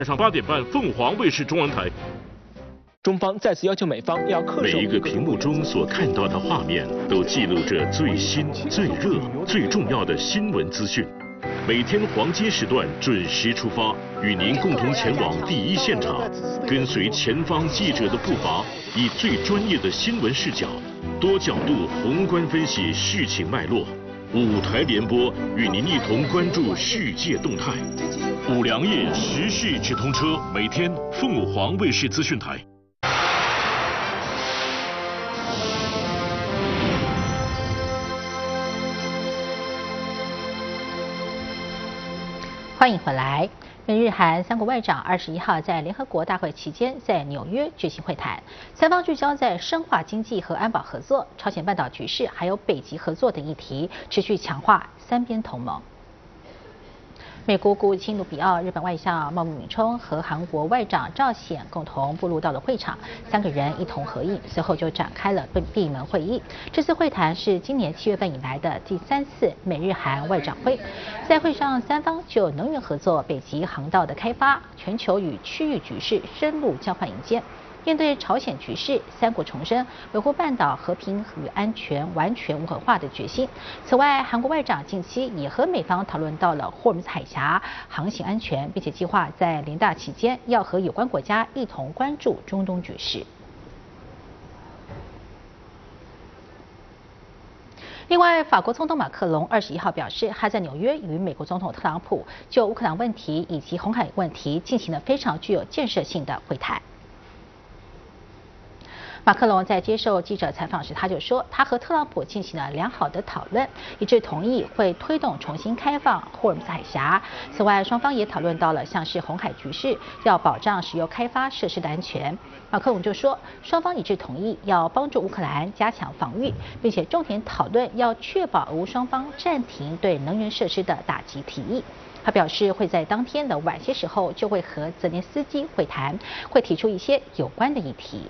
晚上8点半，凤凰卫视中文台。 中方再次要求美方要恪守。 每一个屏幕中所看到的画面，都记录着最新、最热、最重要的新闻资讯。每天黄金时段准时出发，与您共同前往第一现场，跟随前方记者的步伐，以最专业的新闻视角，多角度宏观分析事情脉络。5台联播，与您一同关注世界动态。5粮液时事直通车，每天凤凰卫视资讯台。 欢迎回来。美日韩3国外长21号在联合国大会期间在纽约举行会谈，三方聚焦在深化经济和安保合作、朝鲜半岛局势还有北极合作等议题，持续强化三边同盟。美国国务卿鲁比奥、日本外相茂木敏充和韩国外长赵显共同步入到了会场，3个人一同合影，随后就展开了闭门会议。这次会谈是今年7月份以来的第3次美日韩外长会，在会上三方就能源合作、北极航道的开发、全球与区域局势深入交换意见。面对朝鲜局势，3国重申维护半岛和平与安全完全无核化的决心。此外，韩国外长近期也和美方讨论到了霍尔木兹海峡航行安全，并且计划在联大期间要和有关国家一同关注中东局势。另外，法国总统马克龙21号表示，他在纽约与美国总统特朗普就乌克兰问题以及红海问题进行了非常具有建设性的会谈。马克龙在接受记者采访时，他就说，他和特朗普进行了良好的讨论，一致同意会推动重新开放霍尔木兹海峡。此外，双方也讨论到了像是红海局势，要保障石油开发设施的安全。马克龙就说，双方一致同意要帮助乌克兰加强防御，并且重点讨论要确保俄乌双方暂停对能源设施的打击提议。他表示会在当天的晚些时候就会和泽连斯基会谈，会提出一些有关的议题。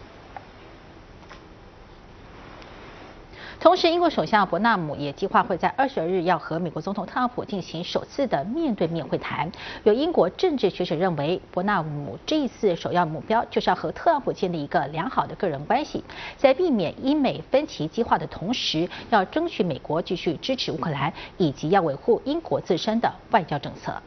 同时，英国首相伯纳姆也计划会在22日要和美国总统特朗普进行首次的面对面会谈。有英国政治学者认为，伯纳姆这一次首要目标就是要和特朗普建立一个良好的个人关系，在避免英美分歧激化的同时，要争取美国继续支持乌克兰，以及要维护英国自身的外交政策。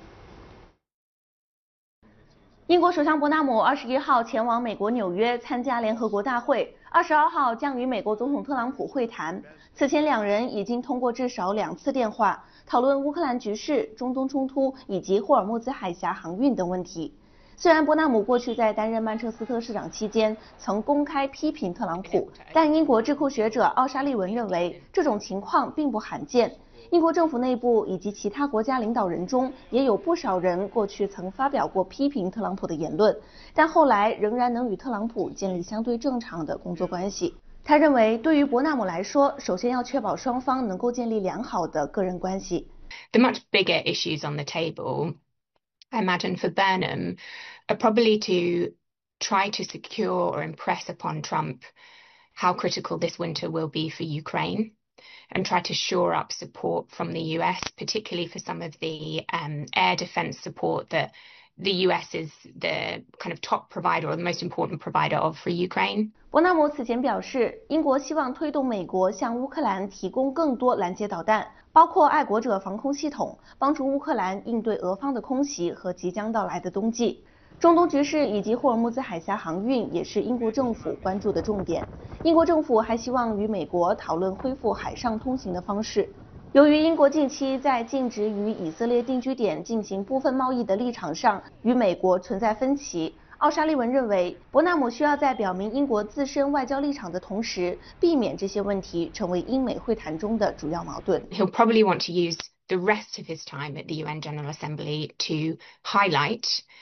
英国首相伯纳姆21号前往美国纽约参加联合国大会，22号将与美国总统特朗普会谈。此前2人已经通过至少2次电话，讨论乌克兰局势、中东冲突以及霍尔木兹海峡航运等问题。虽然伯纳姆过去在担任曼彻斯特市长期间曾公开批评特朗普，但英国智库学者奥沙利文认为这种情况并不罕见。英国政府内部以及其他国家领导人中，也有不少人过去曾发表过批评特朗普的言论，但后来仍然能与特朗普建立相对正常的工作关系。他认为，对于伯纳姆来说，首先要确保双方能够建立良好的个人关系。 The much bigger issues on the table, I imagine for Burnham, are probably to try to secure or impress upon Trump how critical this winter will be for Ukraine. And try to shore up support from the US, particularly for some of the air defense support that the US is the kind of top provider or the most important provider of for Ukraine. 伯纳姆此前表示，英国希望推动美国向乌克兰提供更多拦截导弹，包括爱国者防空系统，帮助乌克兰应对俄方的空袭和即将到来的冬季。中东局势以及霍尔木兹海峡航运也是英国政府关注的重点。英国政府还希望与美国讨论恢复海上通行的方式。由于英国近期在禁止与以色列定居点进行部分贸易的立场上与美国存在分歧，奥沙利文认为，伯纳姆需要在表明英国自身外交立场的同时，避免这些问题成为英美会谈中的主要矛盾。 He'll probably want to use the rest of his time at the UN General Assembly to highlight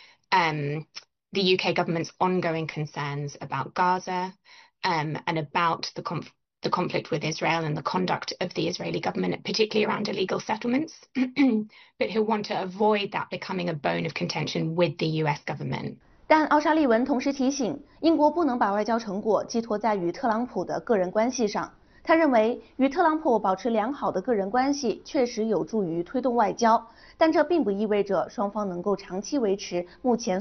the UK government's ongoing concerns about Gaza and about the conflict with Israel and the conduct of the Israeli government, particularly around illegal settlements. But he'll want to avoid that becoming a bone of contention with the US government. 但奥沙利文同时提醒，英国不能把外交成果寄托在与特朗普的个人关系上。他认为，与特朗普保持良好的个人关系确实有助于推动外交，但这并不意味着双方能够长期维持目前